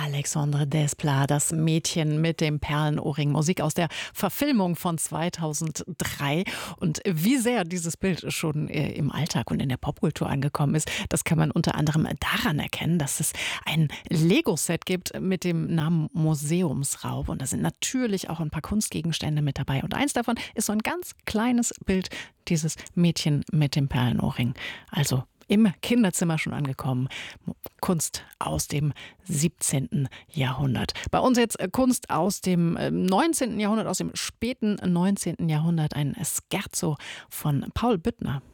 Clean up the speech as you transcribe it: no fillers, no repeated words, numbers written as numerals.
Alexandre Desplat, das Mädchen mit dem Perlenohrring. Musik aus der Verfilmung von 2003. Und wie sehr dieses Bild schon im Alltag und in der Popkultur angekommen ist, das kann man unter anderem daran erkennen, dass es ein Lego-Set gibt mit dem Namen Museumsraub. Und da sind natürlich auch ein paar Kunstgegenstände mit dabei. Und eins davon ist so ein ganz kleines Bild, dieses Mädchen mit dem Perlenohrring. Also im Kinderzimmer schon angekommen. Kunst aus dem 17. Jahrhundert. Bei uns jetzt Kunst aus dem 19. Jahrhundert, aus dem späten 19. Jahrhundert. Ein Scherzo von Paul Büttner.